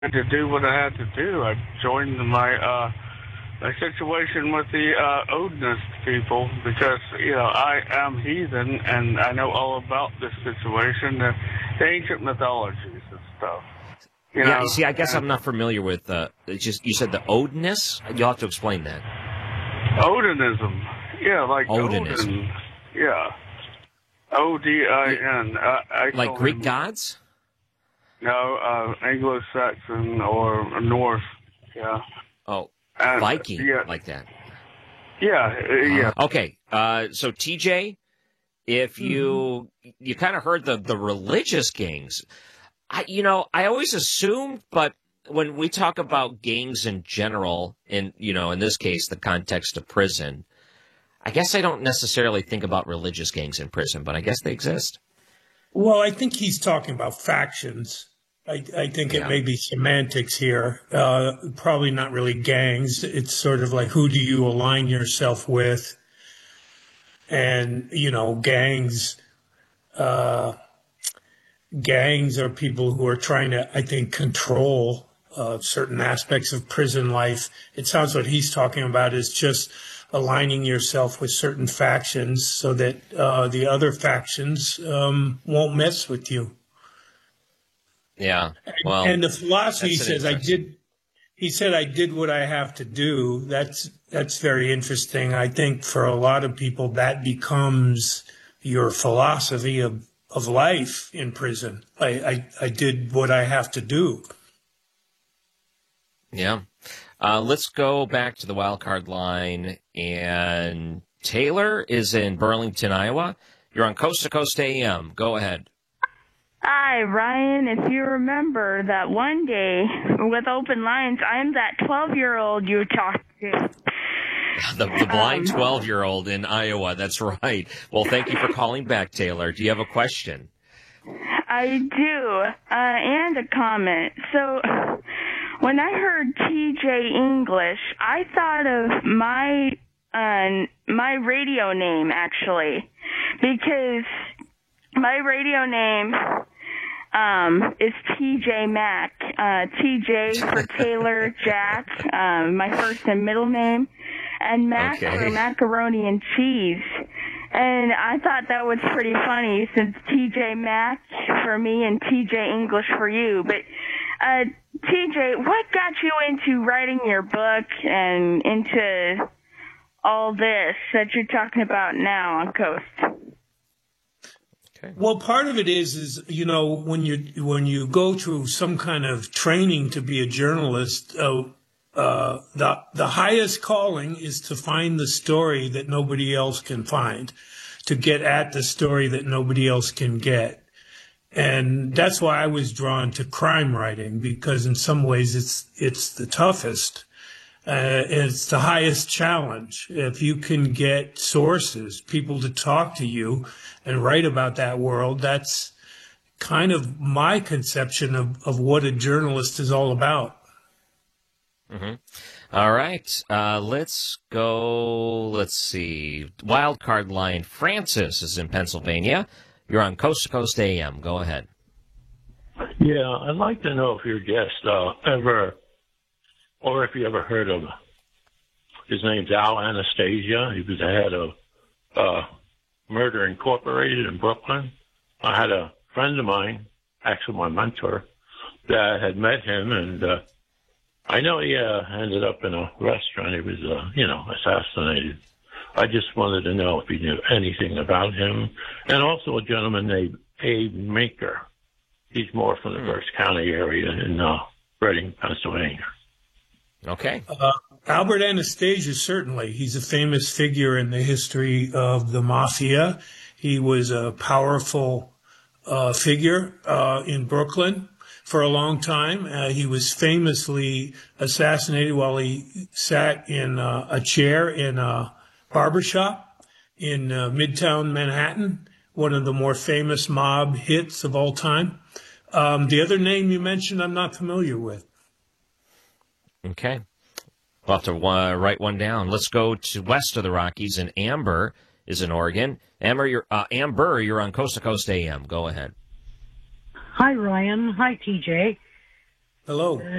had to do what I had to do. I joined my situation with the Odinist people because, I am heathen and I know all about this situation, the ancient mythologies and stuff. Yeah, you see, I guess I'm not familiar with, it's just, you said the Odinist? You'll have to explain that. Odinism. Yeah, like Odinism. Odin. Yeah. Odin. Like Greek gods? No, Anglo-Saxon or Norse. Yeah. Oh, And, Viking, yeah. like that. Yeah. Okay, so TJ, if you kind of heard the religious gangs, I always assumed, but when we talk about gangs in general, in this case, the context of prison, I guess I don't necessarily think about religious gangs in prison, but I guess they exist. Well, I think he's talking about factions. I think it may be semantics here. Probably not really gangs. It's sort of like, who do you align yourself with? And, gangs are people who are trying to, I think, control certain aspects of prison life. It sounds what he's talking about is just aligning yourself with certain factions so that the other factions won't mess with you. Yeah. Well, and the philosophy says he said I did what I have to do. That's very interesting. I think for a lot of people that becomes your philosophy of life in prison. I did what I have to do. Yeah. Let's go back to the wild card line. And Taylor is in Burlington, Iowa. You're on Coast to Coast AM. Go ahead. Hi, Ryan. If you remember that one day with open lines, I'm that 12-year-old you talked to. The blind 12-year-old in Iowa. That's right. Well, thank you for calling back, Taylor. Do you have a question? I do, and a comment. So when I heard TJ English, I thought of my radio name, actually, because my radio name is TJ Mac. TJ for Taylor Jack, my first and middle name, and Mac for macaroni and cheese. And I thought that was pretty funny since TJ Mac for me and TJ English for you. But TJ, what got you into writing your book and into all this that you're talking about now on Coast? Okay. Well, part of it is when you go through some kind of training to be a journalist, the highest calling is to find the story that nobody else can find, to get at the story that nobody else can get. And that's why I was drawn to crime writing, because in some ways it's the toughest. It's the highest challenge. If you can get sources, people to talk to you and write about that world, that's kind of my conception of what a journalist is all about. Mm-hmm. All right. Let's go. Let's see. Wild card line. Francis is in Pennsylvania. You're on Coast to Coast AM. Go ahead. Yeah, I'd like to know if your guest or if you ever heard of, his name's Al Anastasia. He was the head of Murder Incorporated in Brooklyn. I had a friend of mine, actually my mentor, that had met him, and I know he ended up in a restaurant. He was, assassinated. I just wanted to know if you knew anything about him. And also a gentleman named Abe Maker. He's more from the Berks County area in Reading, Pennsylvania. Okay. Albert Anastasia, certainly. He's a famous figure in the history of the mafia. He was a powerful figure in Brooklyn for a long time. He was famously assassinated while he sat in a chair in a barbershop in Midtown Manhattan, one of the more famous mob hits of all time. The other name you mentioned, I'm not familiar with. Okay. We'll have to write one down. Let's go to west of the Rockies, and Amber is in Oregon. Amber, you're on Coast to Coast AM. Go ahead. Hi, Ryan. Hi, TJ. Hello.